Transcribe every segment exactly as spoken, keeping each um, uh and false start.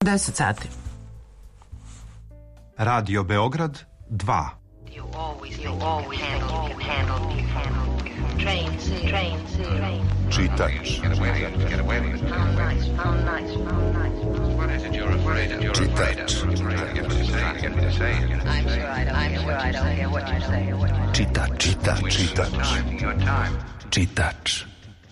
deset sati. Radio Beograd dva. You always, you always handle, you handle, you handle. Trains, trains, trains. Čitač. How nice, how nice, how nice. What is it you're afraid of? You're afraid of. I'm sure I don't, I'm sure I don't hear what you say. Čitač, čitač, čitač. Your time. Čitač.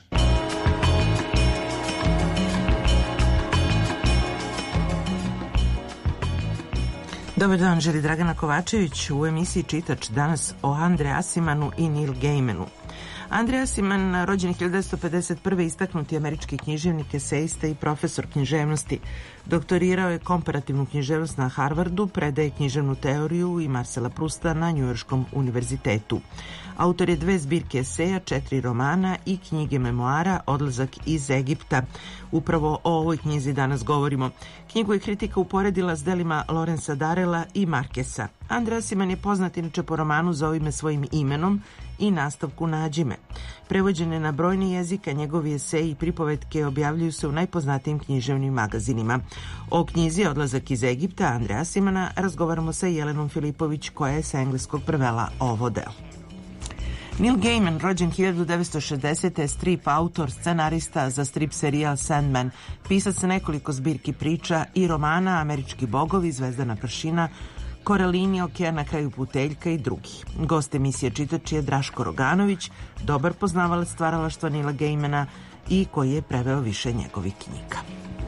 Dobar dan, želi Dragana Kovačević u emisiji Čitač, danas o Andre Asimanu i Neil Gaimanu. Andre Asiman, rođen hiljadu devetsto pedeset prve. istaknuti američki književnik, esejista i profesor književnosti. Doktorirao je komparativnu književnost na Harvardu, predaje književnu teoriju i Marcela Prusta na Njujorškom univerzitetu. Autor je dve zbirke eseja, četiri romana i knjige memoara Odlazak iz Egipta. Upravo o ovoj knjizi danas govorimo. Knjigu je kritika uporedila s delima Lorenza Darela i Markesa. Andre Asiman je poznat inače po romanu Zovi me svojim imenom i nastavku Nađi me. Prevođen je na brojni jezika, njegovi eseji i pripovetke objavljuju se u najpoznatijim književnim magazinima. O knjizi Odlazak iz Egipta Andre Asimana razgovaramo sa Jelenom Filipović, koja je sa engleskog prevela ovo delo. Neil Gaiman, rođen hiljadu devetsto šezdesete. strip autor, scenarista za strip serijal Sandman, pisac nekoliko zbirki priča i romana Američki bogovi, Zvezdana pršina, Koralini, Okean na kraju puteljka i drugi. Gost emisije Čitač je Draško Roganović, dobar poznavalac stvaralaštva Neila Gaimana i koji je preveo više njegovih knjiga.